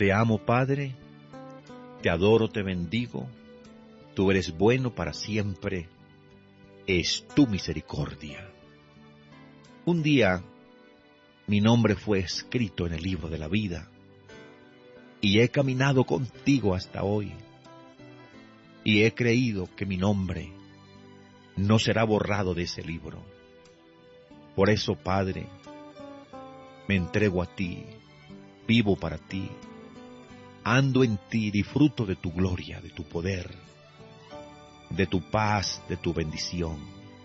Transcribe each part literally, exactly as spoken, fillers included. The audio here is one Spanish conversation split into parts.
Te amo, Padre, te adoro, te bendigo, tú eres bueno para siempre, es tu misericordia. Un día, mi nombre fue escrito en el libro de la vida, y he caminado contigo hasta hoy, y he creído que mi nombre no será borrado de ese libro. Por eso, Padre, me entrego a ti, vivo para ti, ando en ti, disfruto de tu gloria, de tu poder, de tu paz, de tu bendición.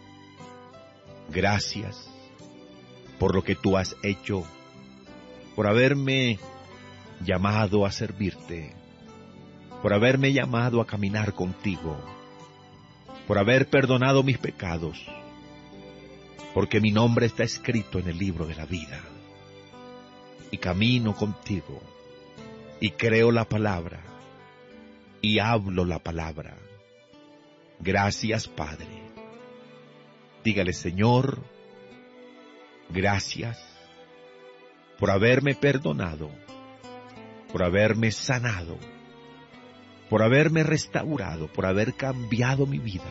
Gracias por lo que tú has hecho, por haberme llamado a servirte, por haberme llamado a caminar contigo, por haber perdonado mis pecados, porque mi nombre está escrito en el libro de la vida, y camino contigo, y creo la palabra, y hablo la palabra. Gracias, Padre. Dígale, Señor, gracias por haberme perdonado, por haberme sanado, por haberme restaurado, por haber cambiado mi vida.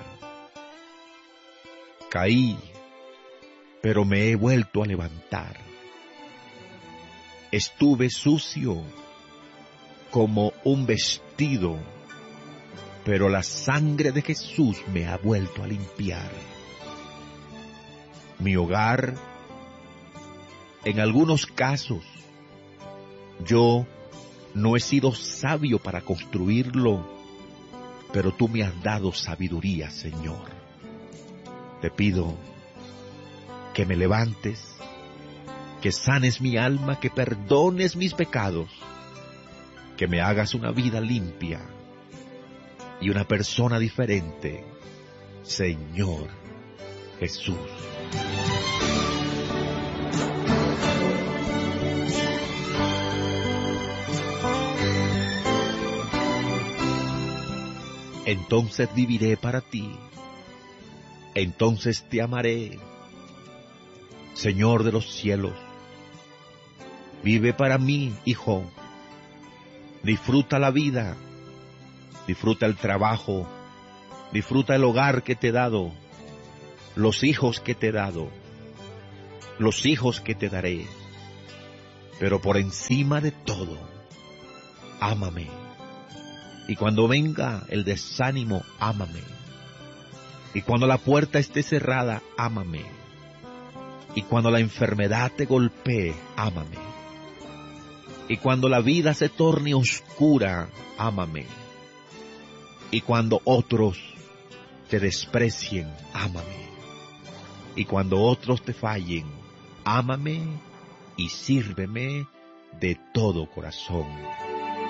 Caí, pero me he vuelto a levantar. Estuve sucio como un vestido, pero la sangre de Jesús me ha vuelto a limpiar. Mi hogar, en algunos casos, yo no he sido sabio para construirlo, pero tú me has dado sabiduría, Señor. Te pido que me levantes, que sanes mi alma, que perdones mis pecados, que me hagas una vida limpia y una persona diferente, Señor Jesús. Entonces viviré para ti, entonces te amaré, Señor de los cielos. Vive para mí, hijo. Disfruta la vida, disfruta el trabajo, disfruta el hogar que te he dado, los hijos que te he dado, los hijos que te daré. Pero por encima de todo, ámame. Y cuando venga el desánimo, ámame. Y cuando la puerta esté cerrada, ámame. Y cuando la enfermedad te golpee, ámame. Y cuando la vida se torne oscura, ámame. Y cuando otros te desprecien, ámame. Y cuando otros te fallen, ámame y sírveme de todo corazón.